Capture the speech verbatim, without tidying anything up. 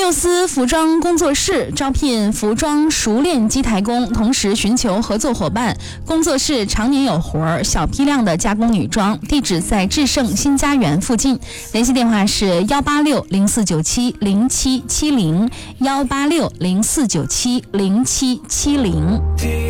缪斯服装工作室招聘服装熟练机台工，同时寻求合作伙伴。工作室常年有活，小批量的加工女装，地址在至盛新家园附近。联系电话是幺八六零四九七零七七零幺八六零四九七零七七零。